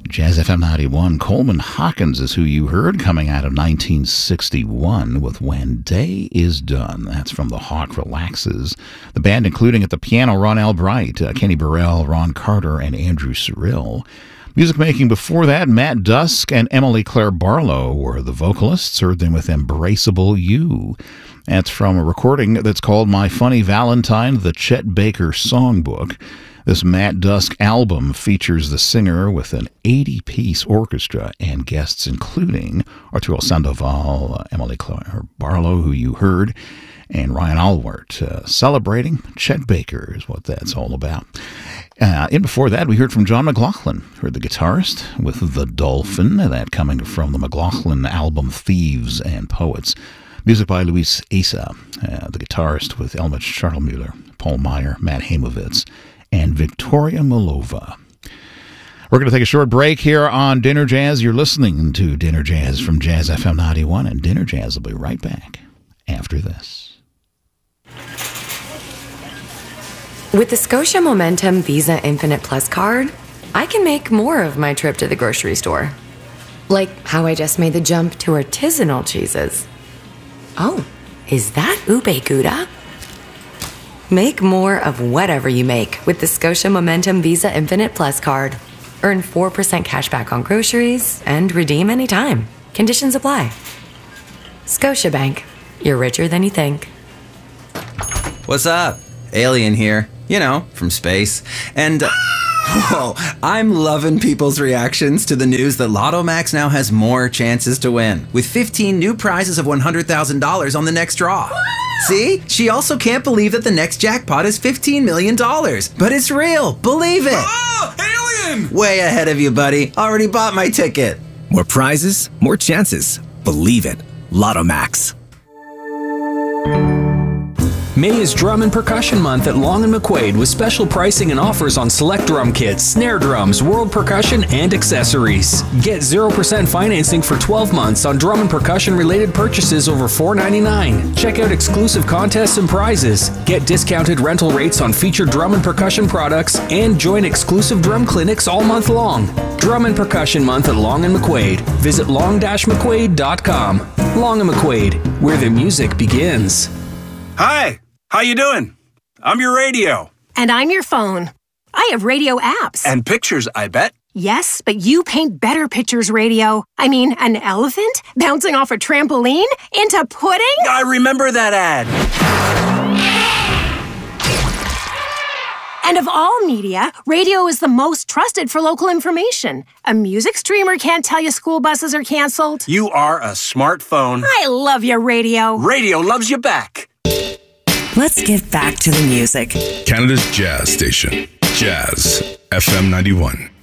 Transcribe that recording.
Jazz FM 91, Coleman Hawkins is who you heard, coming out of 1961 with When Day Is Done. That's from the Hawk Relaxes. The band including at the piano Ron Albright, Kenny Burrell, Ron Carter, and Andrew Cyril. Music making before that, Matt Dusk and Emily Claire Barlow were the vocalists. Heard them with Embraceable You. That's from a recording that's called My Funny Valentine, the Chet Baker Songbook. This Matt Dusk album features the singer with an 80-piece orchestra and guests including Arturo Sandoval, Emily Claire Barlow, who you heard, and Ryan Allward. Celebrating Chet Baker is what that's all about. And before that, we heard from John McLaughlin, heard the guitarist with The Dolphin, that coming from the McLaughlin album Thieves and Poets. Music by Luis Asa, the guitarist with Elmich Schartlemuller, Paul Meyer, Matt Heimovitz, and Victoria Milova. We're going to take a short break here on Dinner Jazz. You're listening to Dinner Jazz from Jazz FM 91, and Dinner Jazz will be right back after this. With the Scotia Momentum Visa Infinite Plus card, I can make more of my trip to the grocery store. Like how I just made the jump to artisanal cheeses. Oh, is that ube gouda? Make more of whatever you make with the Scotia Momentum Visa Infinite Plus card. Earn 4% cash back on groceries and redeem anytime. Conditions apply. Scotiabank. You're richer than you think. What's up? Alien here. You know, from space. And, whoa, I'm loving people's reactions to the news that Lotto Max now has more chances to win, with 15 new prizes of $100,000 on the next draw. See? She also can't believe that the next jackpot is $15 million. But it's real. Believe it. Oh, alien! Way ahead of you, buddy. Already bought my ticket. More prizes, more chances. Believe it. Lotto Max. May is Drum and Percussion Month at Long & McQuaid with special pricing and offers on select drum kits, snare drums, world percussion, and accessories. Get 0% financing for 12 months on drum and percussion related purchases over $4.99. Check out exclusive contests and prizes. Get discounted rental rates on featured drum and percussion products and join exclusive drum clinics all month long. Drum and Percussion Month at Long & McQuaid. Visit long-mcquaid.com. Long & McQuaid, where the music begins. Hi, how you doing? I'm your radio. And I'm your phone. I have radio apps. And pictures, I bet. Yes, but you paint better pictures, radio. I mean, an elephant bouncing off a trampoline into pudding? I remember that ad. And of all media, radio is the most trusted for local information. A music streamer can't tell you school buses are canceled. You are a smartphone. I love your radio. Radio loves you back. Let's get back to the music. Canada's jazz station, Jazz FM 91.